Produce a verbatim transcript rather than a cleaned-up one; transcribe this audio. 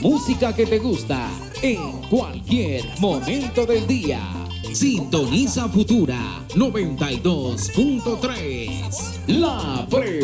música que te gusta en cualquier momento del día. Sintoniza Futura noventa y dos punto tres. La Pre